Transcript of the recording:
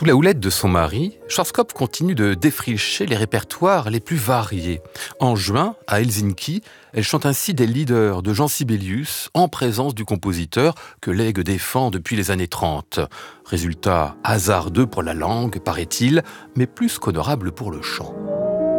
Sous la houlette de son mari, Schwarzkopf continue de défricher les répertoires les plus variés. En juin, à Helsinki, elle chante ainsi des lieders de Jean Sibelius en présence du compositeur que l'Aigle défend depuis les années 30. Résultat hasardeux pour la langue, paraît-il, mais plus qu'honorable pour le chant.